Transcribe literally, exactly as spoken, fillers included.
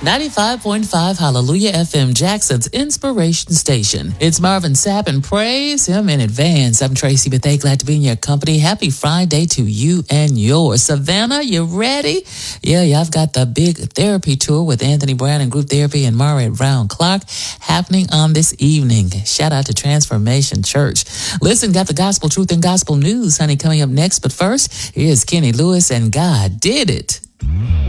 ninety-five point five Hallelujah F M, Jackson's inspiration station. It's Marvin Sapp, and praise him in advance. I'm Tracy Bethea, glad to be in your company. Happy Friday to you and yours. Savannah, you ready? Yeah, yeah, I've got the big therapy tour with Anthony Brown and Group Therapy and Murray Brown Clark happening on this evening. Shout out to Transformation Church. Listen, got the gospel truth and gospel news, honey, coming up next. But first, here's Kenny Lewis and God Did It.